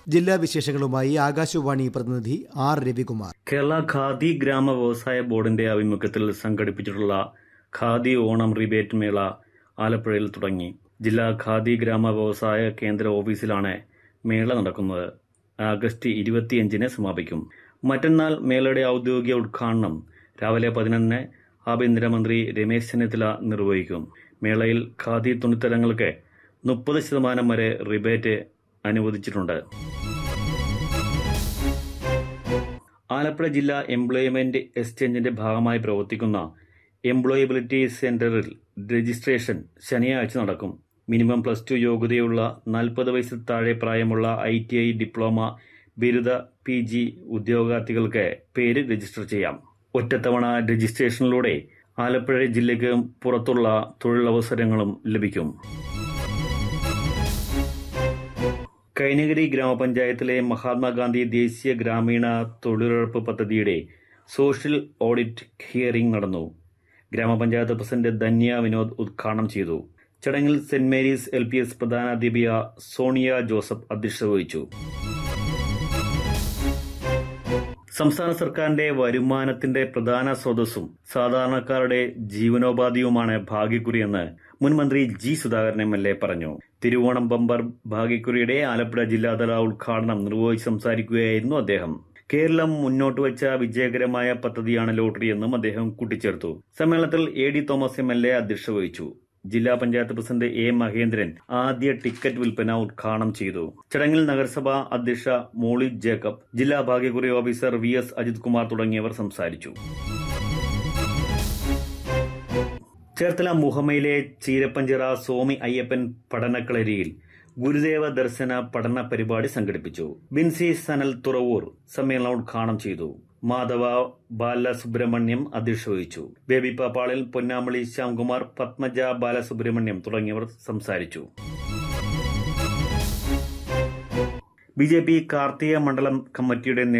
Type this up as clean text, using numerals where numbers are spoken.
ജില്ലാ വിശേഷങ്ങളുമായി ആകാശവാണി പ്രതിനിധി ആർ രവികുമാർ. കേരള ഖാദി ഗ്രാമ വ്യവസായ ബോർഡിന്റെ ആഭിമുഖ്യത്തിൽ സംഘടിപ്പിച്ചിട്ടുള്ള ഖാദി ഓണം റിബേറ്റ് മേള ആലപ്പുഴയിൽ തുടങ്ങി. ജില്ലാ ഖാദി ഗ്രാമ വ്യവസായ കേന്ദ്ര ഓഫീസിലാണ് മേള നടക്കുന്നത്. ആഗസ്റ്റ് 25-ന് സമാപിക്കും. മറ്റന്നാൾ മേളയുടെ ഔദ്യോഗിക ഉദ്ഘാടനം രാവിലെ 11-ന് ആഭ്യന്തരമന്ത്രി രമേശ് ചെന്നിത്തല നിർവഹിക്കും. മേളയിൽ ഖാദി തുണിത്തരങ്ങൾക്ക് 30% വരെ റിബേറ്റ് അനുവദിച്ചിട്ടുണ്ട്. ആലപ്പുഴ ജില്ലാ എംപ്ലോയ്മെന്റ് എക്സ്ചേഞ്ചിന്റെ ഭാഗമായി പ്രവർത്തിക്കുന്ന എംപ്ലോയബിലിറ്റി സെന്ററിൽ രജിസ്ട്രേഷൻ ശനിയാഴ്ച നടക്കും. മിനിമം +2 യോഗ്യതയുള്ള 40 വയസ്സിൽ താഴെ പ്രായമുള്ള ITI, ഡിപ്ലോമ, ബിരുദ, PG ഉദ്യോഗാർത്ഥികൾക്ക് പേര് രജിസ്റ്റർ ചെയ്യാം. ഒറ്റത്തവണ രജിസ്ട്രേഷനിലൂടെ ആലപ്പുഴ ജില്ലയ്ക്ക് പുറത്തുള്ള തൊഴിലവസരങ്ങളും ലഭിക്കും. കൈനഗിരി ഗ്രാമപഞ്ചായത്തിലെ മഹാത്മാഗാന്ധി ദേശീയ ഗ്രാമീണ തൊഴിലുറപ്പ് പദ്ധതിയുടെ സോഷ്യൽ ഓഡിറ്റ് ഹിയറിംഗ് നടന്നു. ഗ്രാമപഞ്ചായത്ത് പ്രസിഡന്റ് ധന്യ വിനോദ് ഉദ്ഘാടനം ചെയ്തു. ചടങ്ങിൽ saint Mary's LPS പ്രധാനാധ്യാപിക Sonia Joseph അധ്യക്ഷത വഹിച്ചു. സംസ്ഥാന സർക്കാരിന്റെ വരുമാനത്തിന്റെ പ്രധാന സ്രോതസ്സും സാധാരണക്കാരുടെ ജീവനോപാധിയുമാണ് ഭാഗ്യക്കുറിയെന്ന് മുൻ മന്ത്രി G. സുധാകരൻ MLA പറഞ്ഞു. തിരുവോണം ബമ്പർ ഭാഗ്യക്കുറിയുടെ ആലപ്പുഴ ജില്ലാതല ഉദ്ഘാടനം നിർവഹിച്ച് സംസാരിക്കുകയായിരുന്നു അദ്ദേഹം. കേരളം മുന്നോട്ട് വെച്ച വിജയകരമായ പദ്ധതിയാണ് ലോട്ടറി എന്നും അദ്ദേഹം കൂട്ടിച്ചേർത്തു. സമ്മേളനത്തിൽ AD തോമസ് MLA അധ്യക്ഷത വഹിച്ചു. ജില്ലാ പഞ്ചായത്ത് പ്രസിഡന്റ് A. മഹേന്ദ്രൻ ആദ്യ ടിക്കറ്റ് വിൽപ്പന ഉദ്ഘാടനം ചെയ്തു. ചടങ്ങിൽ നഗരസഭാ അധ്യക്ഷ മോളി ജേക്കബ്, ജില്ലാ ഭാഗ്യക്കുറി ഓഫീസർ VS അജിത് കുമാർ തുടങ്ങിയവർ സംസാരിച്ചു. ചേർത്തല മുഹമ്മയിലെ ചീരപ്പഞ്ചിറ സ്വാമി അയ്യപ്പൻ പഠനക്കളരിയിൽ ഗുരുദേവ ദർശന പഠന പരിപാടി സംഘടിപ്പിച്ചു. ബിൻസി സനൽ തുറവൂർ സമ്മേളനം ഉദ്ഘാടനം ചെയ്തു. മാധവ ബാലസുബ്രഹ്മണ്യം അധ്യക്ഷത വഹിച്ചു. ബേബി പാപ്പാളിൽ, പൊന്നാമളി ശ്യാംകുമാർ, പത്മജ ബാലസുബ്രഹ്മണ്യം തുടങ്ങിയവർ സംസാരിച്ചു. BJP കാർത്തിക മണ്ഡലം കമ്മിറ്റിയുടെ